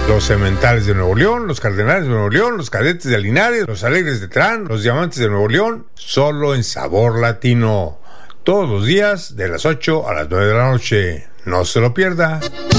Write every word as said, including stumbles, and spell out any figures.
Los Cementales de Nuevo León, los Cardenales de Nuevo León, los Cadetes de Linares, los Alegres de Terán, los Diamantes de Nuevo León, solo en Sabor Latino. Todos los días de las ocho a las nueve de la noche. No se lo pierda.